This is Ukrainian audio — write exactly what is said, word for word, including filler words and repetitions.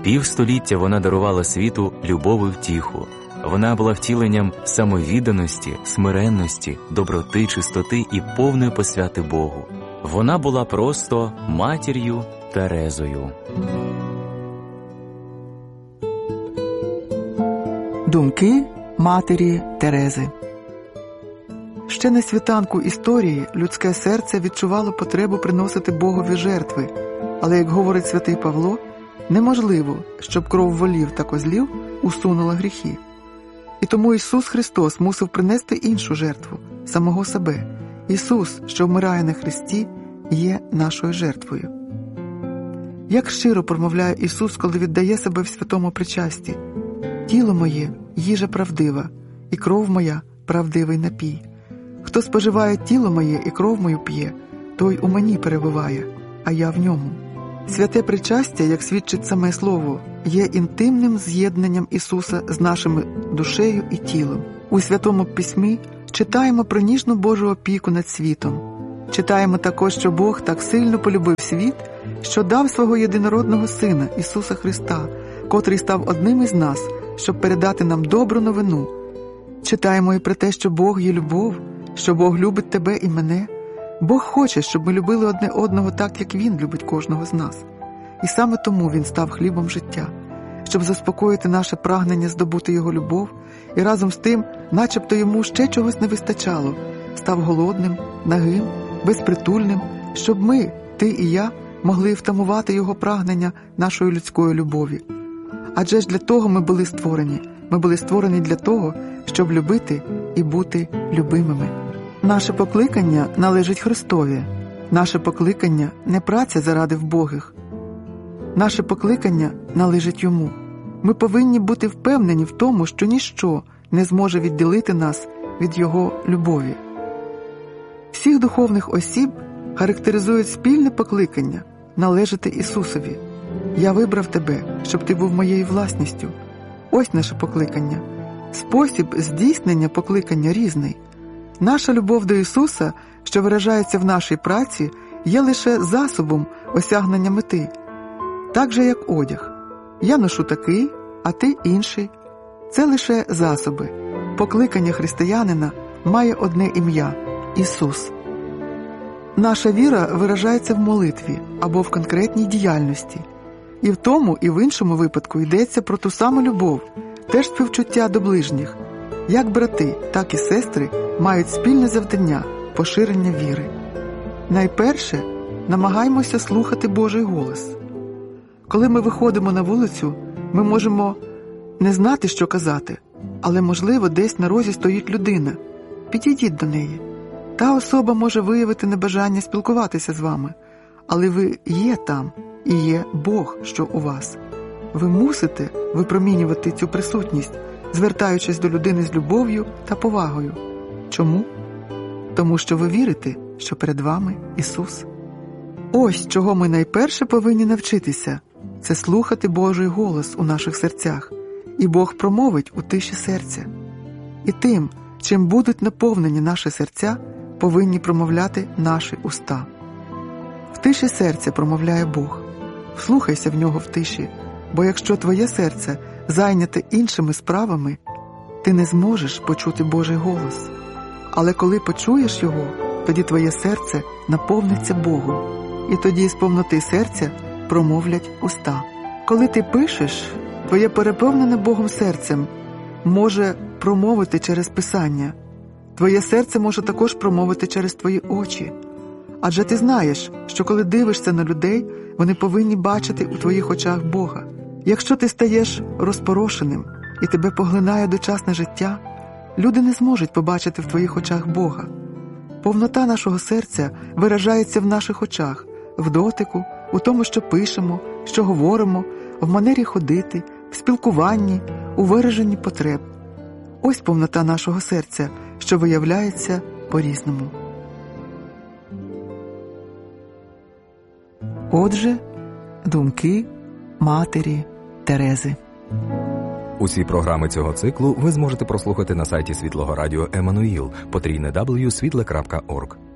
Півстоліття вона дарувала світу любов і втіху. Вона була втіленням самовідданості, смиренності, доброти, чистоти і повної посвяти Богу. Вона була просто матір'ю Терезою. Думки матері Терези. Ще на світанку історії людське серце відчувало потребу приносити Богові жертви, але, як говорить святий Павло, неможливо, щоб кров волів та козлів усунула гріхи. І тому Ісус Христос мусив принести іншу жертву – самого себе. Ісус, що вмирає на хресті, є нашою жертвою. Як щиро промовляє Ісус, коли віддає себе в святому причасті: «Тіло моє – їжа правдива, і кров моя – правдивий напій. Хто споживає тіло моє і кров мою п'є, той у мені перебуває, а я в ньому». Святе причастя, як свідчить саме Слово, є інтимним з'єднанням Ісуса з нашими душею і тілом. У Святому Письмі читаємо про ніжну Божу опіку над світом. Читаємо також, що Бог так сильно полюбив світ, що дав свого єдинородного Сина, Ісуса Христа, котрий став одним із нас, щоб передати нам добру новину. Читаємо і про те, що Бог є любов, що Бог любить тебе і мене. Бог хоче, щоб ми любили одне одного так, як Він любить кожного з нас. І саме тому Він став хлібом життя, щоб заспокоїти наше прагнення здобути Його любов, і разом з тим, начебто Йому ще чогось не вистачало, став голодним, нагим, безпритульним, щоб ми, ти і я, могли втамувати Його прагнення нашої людської любові. Адже ж для того ми були створені. Ми були створені для того, щоб любити і бути любимими. Наше покликання належить Христові. Наше покликання – не праця заради вбогих. Наше покликання належить Йому. Ми повинні бути впевнені в тому, що ніщо не зможе відділити нас від Його любові. Всіх духовних осіб характеризують спільне покликання – належати Ісусові. «Я вибрав тебе, щоб ти був моєю власністю». Ось наше покликання. Спосіб здійснення покликання різний. Наша любов до Ісуса, що виражається в нашій праці, є лише засобом осягнення мети. Так же, як одяг. Я ношу такий, а ти інший. Це лише засоби. Покликання християнина має одне ім'я – Ісус. Наша віра виражається в молитві або в конкретній діяльності. І в тому, і в іншому випадку йдеться про ту саму любов, теж співчуття до ближніх. Як брати, так і сестри мають спільне завдання – поширення віри. Найперше, намагаємося слухати Божий голос. Коли ми виходимо на вулицю, ми можемо не знати, що казати, але, можливо, десь на розі стоїть людина. Підійдіть до неї. Та особа може виявити небажання спілкуватися з вами, але ви є там, і є Бог, що у вас. Ви мусите випромінювати цю присутність, звертаючись до людини з любов'ю та повагою. Чому? Тому що ви вірите, що перед вами Ісус. Ось чого ми найперше повинні навчитися – це слухати Божий голос у наших серцях, і Бог промовить у тиші серця. І тим, чим будуть наповнені наші серця, повинні промовляти наші уста. В тиші серця промовляє Бог. Вслухайся в нього в тиші, бо якщо твоє серце зайняте іншими справами, ти не зможеш почути Божий голос. Але коли почуєш його, тоді твоє серце наповниться Богом, і тоді з повноти серця промовлять уста. Коли ти пишеш, твоє переповнене Богом серцем може промовити через Писання. Твоє серце може також промовити через твої очі. Адже ти знаєш, що коли дивишся на людей, вони повинні бачити у твоїх очах Бога. Якщо ти стаєш розпорошеним і тебе поглинає дочасне життя, люди не зможуть побачити в твоїх очах Бога. Повнота нашого серця виражається в наших очах, в дотику, у тому, що пишемо, що говоримо, в манері ходити, в спілкуванні, у вираженні потреб. Ось повнота нашого серця, що виявляється по-різному. Отже, думки матері Терези. Усі програми цього циклу ви зможете прослухати на сайті Світлого Радіо Еммануїл, потрійне дабл ю крапка світле крапка орг.